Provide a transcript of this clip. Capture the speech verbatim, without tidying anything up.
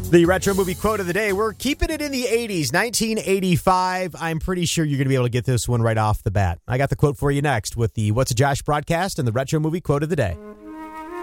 The retro movie quote of the day. We're keeping it in the eighties, nineteen eighty-five. I'm pretty sure you're going to be able to get this one right off the bat. I got the quote for you next with the What's a Josh broadcast and the retro movie quote of the day.